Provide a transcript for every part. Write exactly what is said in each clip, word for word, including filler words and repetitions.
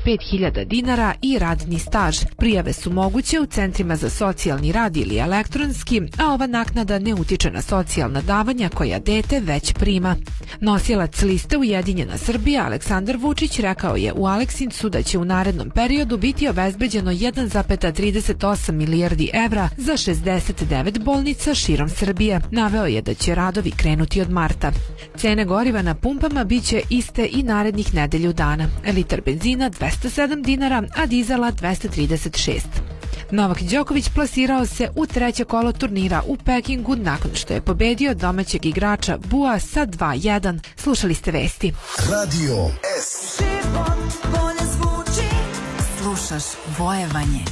pet hiljada dinara i radni staž. Prijave su moguće u centrima za socijalni rad ili elektronski, a ova naknada ne utiče na socijalna davanja koja dete već prima. Nosilac liste Ujedinjena Srbija Aleksandar Vučić rekao je u Aleksincu da će u narednom periodu biti obezbeđeno jedan zarez trideset osam milijardi evra za šezdeset devet bolnica širom Srbije. Naveo je da će radovi krenuti od marta. Cene goriva na pumpama biće iste i narednih nedelju dana. Litar benzina dvesta sedam dinara, a dizela dvesta trideset šest. Novak Đoković plasirao se u treće kolo turnira u Pekingu nakon što je pobedio domaćeg igrača Bua sa dva jedan. Slušali ste vesti. Radio S. Slušaš Vojevanje.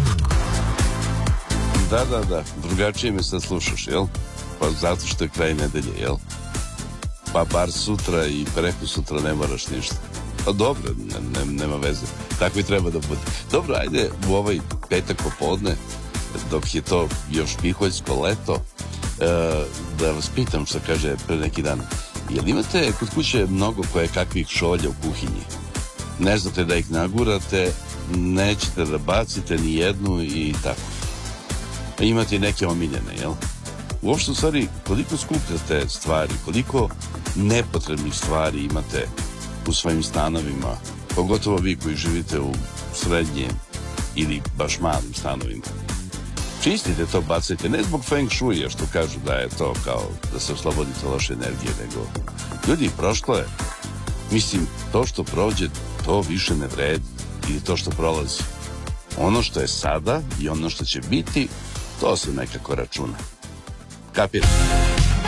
Da, da, da. Drugačije me sad slušaš, jel? Pa zato što je kraj nedelje, jel? Pa bar sutra i preko sutra ne moraš ništa. Pa dobro, ne, ne, nema veze. Tako i treba da bude. Dobro, ajde u ovaj petak popodne, dok je to još piholjsko leto, e, da vas pitam što kaže pre neki dan. Jel imate kod kuće mnogo koje kakvih šolja u kuhinji? Ne znate da ih nagurate, nećete da bacite ni jednu i tako. Imate neke omiljene, jel? Uopšte, u stvari, koliko skupljate stvari, koliko nepotrebnih stvari imate u svojim stanovima, pogotovo vi koji živite u srednjem ili baš malim stanovima. Čistite to, bacajte, ne zbog feng shuija što kažu da je to kao da se oslobodite loše energije, nego ljudi, prošlo je. Mislim, to što prođe, to više ne vredi, ili to što prolazi. Ono što je sada i ono što će biti, to se nekako računa. Kapiraš?